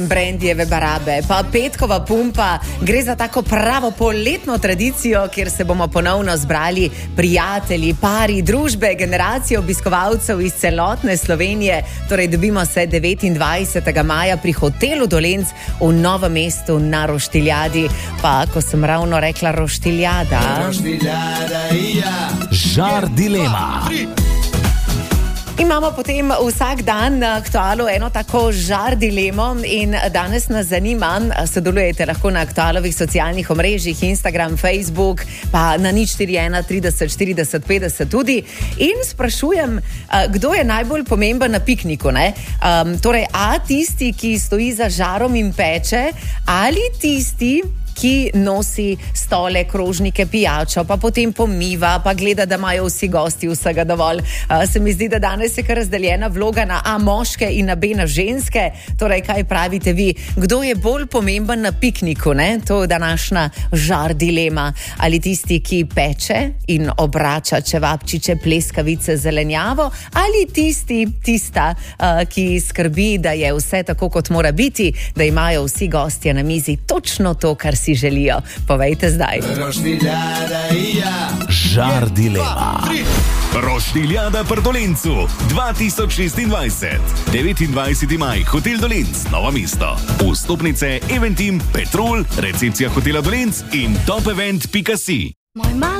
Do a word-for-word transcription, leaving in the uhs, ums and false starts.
Brandijeve barabe, pa petkova pumpa, gre za tako pravo poletno tradicijo, kjer se bomo ponovno zbrali prijatelji, pari, družbe, generacije obiskovalcev iz celotne Slovenije. Torej dobimo se devetindvajsetega maja pri hotelu Dolenc v Novem mestu na Roštiljadi. Pa, ko sem ravno rekla Roštiljada... Roštiljada, ja. Žar dilema. Imamo potem vsak dan na Aktualu eno tako žar dilemo in danes nas zanima, sodelujete lahko na Aktualovih socialnih omrežjih, Instagram, Facebook, pa na nič štiri ena trideset štirideset petdeset tudi. In sprašujem, kdo je najbolj pomemben na pikniku, ne? Um, torej, a tisti, ki stoji za žarom in peče, ali tisti, ki nosi stole, krožnike, pijačo, pa potem pomiva, pa gleda, da imajo vsi gosti vsega dovolj. Uh, se mi zdi, da danes je kar razdeljena vloga na A moške in na B na ženske. Torej, kaj pravite vi? Kdo je bolj pomemben na pikniku, ne? To je današnja žar dilema. Ali tisti, ki peče in obrača čevapčiče, pleskavice, zelenjavo, ali tisti, tista, uh, ki skrbi, da je vse tako, kot mora biti, da imajo vsi gostje na mizi točno to, kar si želijo. Povejte zdaj. Roštiljada, ja. Žar dilema. Roštiljada pri Dolencu dva tisoč šestindvajset. devetindvajseti maj, hotel Dolenc, Novo mesto. Vstopnice Eventim, Petrol, recepcija hotela Dolenc in topevent pika si.